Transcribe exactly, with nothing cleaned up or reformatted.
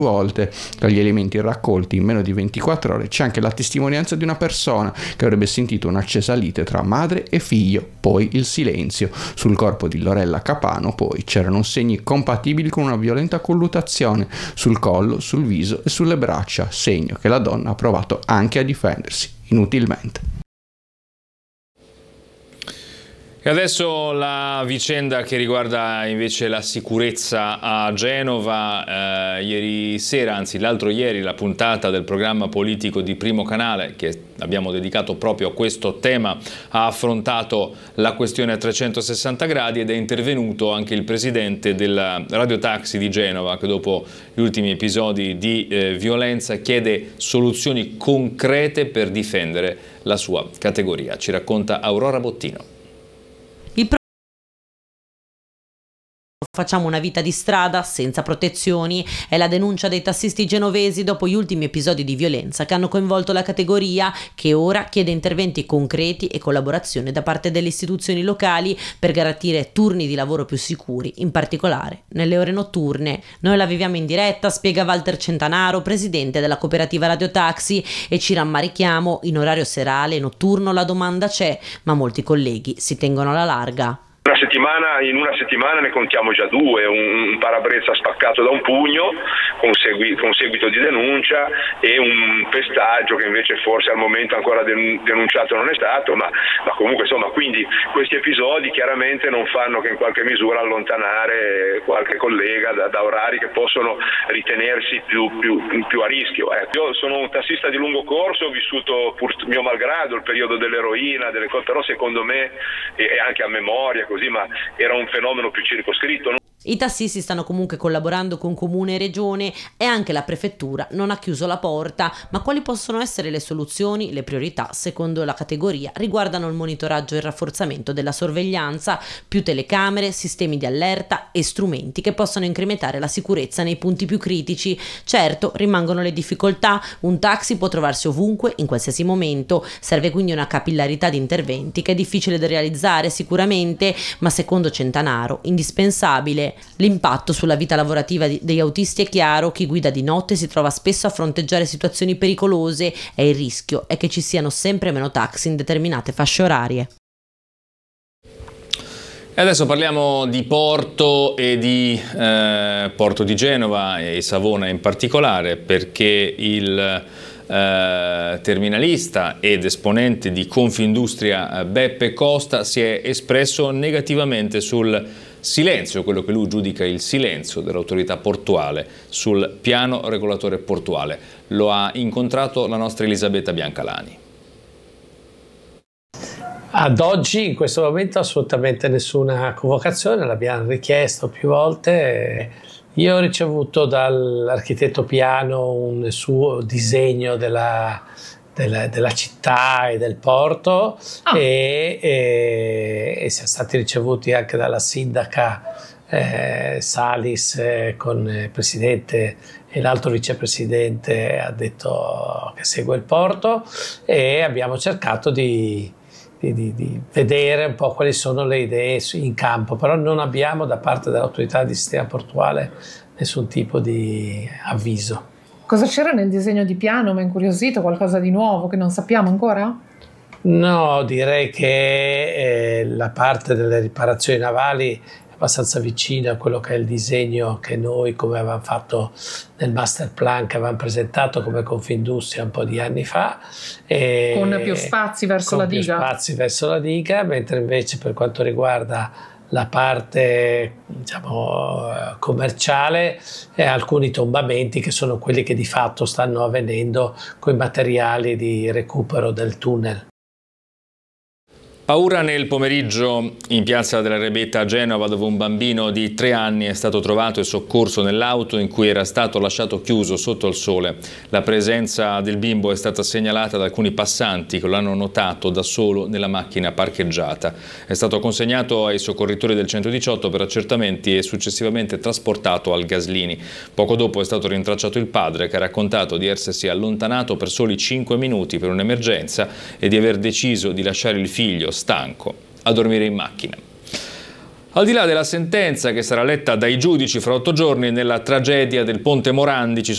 volte. Tra gli elementi raccolti in meno di ventiquattro ore c'è anche la testimonianza di una persona che avrebbe sentito un'accesa lite tra madre e figlio, poi il silenzio. Sul corpo di Lorella Capano poi c'erano segni compatibili con una violenta colluttazione sul collo, sul viso e sulle braccia, segno che la donna ha provato anche a difendersi, inutilmente. E adesso la vicenda che riguarda invece la sicurezza a Genova. Eh, ieri sera, anzi l'altro ieri, la puntata del programma politico di Primo Canale, che abbiamo dedicato proprio a questo tema, ha affrontato la questione a trecentosessanta gradi ed è intervenuto anche il presidente della Radio Taxi di Genova, che dopo gli ultimi episodi di eh, violenza chiede soluzioni concrete per difendere la sua categoria. Ci racconta Aurora Bottino. Facciamo una vita di strada senza protezioni è la denuncia dei tassisti genovesi dopo gli ultimi episodi di violenza che hanno coinvolto la categoria, che ora chiede interventi concreti e collaborazione da parte delle istituzioni locali per garantire turni di lavoro più sicuri, in particolare nelle ore notturne. Noi la viviamo in diretta, spiega Walter Centanaro, presidente della cooperativa Radio Taxi, e ci rammarichiamo, in orario serale e notturno la domanda c'è, ma molti colleghi si tengono alla larga. Una settimana, in una settimana ne contiamo già due, un, un parabrezza spaccato da un pugno con, segui, con seguito di denuncia e un pestaggio che invece forse al momento ancora denunciato non è stato, ma, ma comunque insomma, quindi questi episodi chiaramente non fanno che in qualche misura allontanare qualche collega da, da orari che possono ritenersi più, più, più a rischio. Eh. Io sono un tassista di lungo corso, ho vissuto pur mio malgrado il periodo dell'eroina, delle cose, però secondo me e anche a memoria così, ma era un fenomeno più circoscritto. I tassisti stanno comunque collaborando con comune e regione e anche la prefettura non ha chiuso la porta, ma quali possono essere le soluzioni? Le priorità, secondo la categoria, riguardano il monitoraggio e il rafforzamento della sorveglianza, più telecamere, sistemi di allerta e strumenti che possano incrementare la sicurezza nei punti più critici. Certo, rimangono le difficoltà, un taxi può trovarsi ovunque, in qualsiasi momento, serve quindi una capillarità di interventi che è difficile da realizzare sicuramente, ma secondo Centanaro, indispensabile. L'impatto sulla vita lavorativa degli autisti è chiaro, chi guida di notte si trova spesso a fronteggiare situazioni pericolose e il rischio è che ci siano sempre meno taxi in determinate fasce orarie. E adesso parliamo di Porto e di eh, Porto di Genova e Savona in particolare, perché il eh, terminalista ed esponente di Confindustria Beppe Costa si è espresso negativamente sul silenzio, quello che lui giudica il silenzio dell'autorità portuale sul piano regolatore portuale. Lo ha incontrato la nostra Elisabetta Biancalani. Ad oggi, in questo momento, assolutamente nessuna convocazione, l'abbiamo richiesto più volte. Io ho ricevuto dall'architetto Piano un suo disegno della Della, della città e del porto ah. e, e, e siamo stati ricevuti anche dalla sindaca eh, Salis eh, con il presidente e l'altro vicepresidente ha detto che segue il porto, e abbiamo cercato di, di, di, di vedere un po' quali sono le idee in campo, però non abbiamo da parte dell'autorità di sistema portuale nessun tipo di avviso. Cosa c'era nel disegno di Piano? Mi ha incuriosito, qualcosa di nuovo che non sappiamo ancora? No, direi che eh, la parte delle riparazioni navali è abbastanza vicina a quello che è il disegno che noi, come avevamo fatto nel master plan che avevamo presentato come Confindustria un po' di anni fa. E con più spazi verso la diga? Con più spazi verso la diga, mentre invece per quanto riguarda la parte, diciamo, commerciale e alcuni tombamenti che sono quelli che di fatto stanno avvenendo con i materiali di recupero del tunnel. Paura nel pomeriggio in piazza della Rebetta a Genova, dove un bambino di tre anni è stato trovato e soccorso nell'auto in cui era stato lasciato chiuso sotto il sole. La presenza del bimbo è stata segnalata da alcuni passanti che lo hanno notato da solo nella macchina parcheggiata. È stato consegnato ai soccorritori del centodiciotto per accertamenti e successivamente trasportato al Gaslini. Poco dopo è stato rintracciato il padre, che ha raccontato di essersi allontanato per soli cinque minuti per un'emergenza e di aver deciso di lasciare il figlio stanco a dormire in macchina. Al di là della sentenza che sarà letta dai giudici fra otto giorni, nella tragedia del Ponte Morandi ci